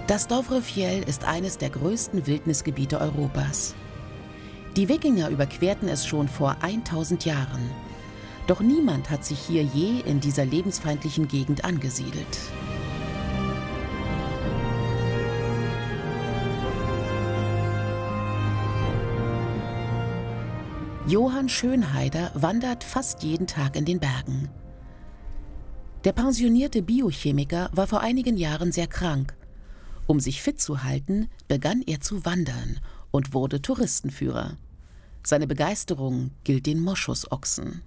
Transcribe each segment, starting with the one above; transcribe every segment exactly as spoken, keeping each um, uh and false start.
Das Dovrefjell ist eines der größten Wildnisgebiete Europas. Die Wikinger überquerten es schon vor tausend Jahren. Doch niemand hat sich hier je in dieser lebensfeindlichen Gegend angesiedelt. Johann Schönheider wandert fast jeden Tag in den Bergen. Der pensionierte Biochemiker war vor einigen Jahren sehr krank. Um sich fit zu halten, begann er zu wandern und wurde Touristenführer. Seine Begeisterung gilt den Moschusochsen.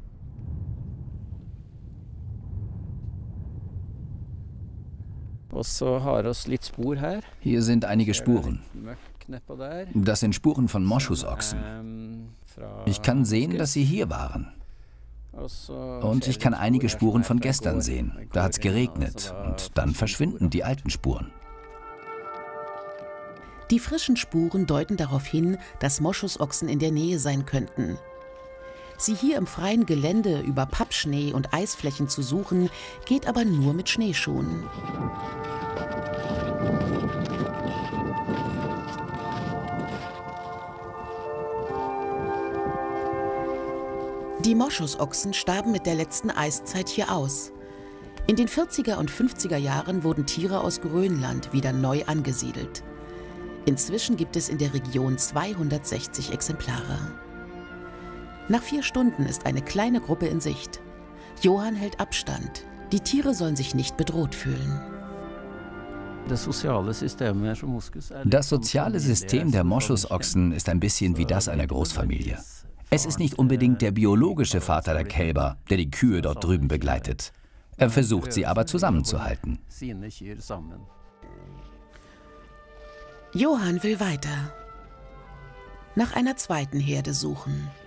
Hier sind einige Spuren. Das sind Spuren von Moschusochsen. Ich kann sehen, dass sie hier waren. Und ich kann einige Spuren von gestern sehen. Da hat es geregnet und dann verschwinden die alten Spuren. Die frischen Spuren deuten darauf hin, dass Moschusochsen in der Nähe sein könnten. Sie hier im freien Gelände über Pappschnee und Eisflächen zu suchen, geht aber nur mit Schneeschuhen. Die Moschusochsen starben mit der letzten Eiszeit hier aus. In den vierziger und fünfziger Jahren wurden Tiere aus Grönland wieder neu angesiedelt. Inzwischen gibt es in der Region zweihundertsechzig Exemplare. Nach vier Stunden ist eine kleine Gruppe in Sicht. Johann hält Abstand. Die Tiere sollen sich nicht bedroht fühlen. Das soziale System der Moschusochsen ist ein bisschen wie das einer Großfamilie. Es ist nicht unbedingt der biologische Vater der Kälber, der die Kühe dort drüben begleitet. Er versucht, sie aber zusammenzuhalten. Johann will weiter. Nach einer zweiten Herde suchen.